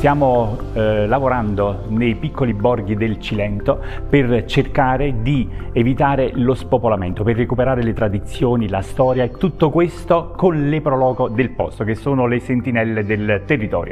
Stiamo lavorando nei piccoli borghi del Cilento per cercare di evitare lo spopolamento, per recuperare le tradizioni, la storia e tutto questo con le pro loco del posto, che sono le sentinelle del territorio.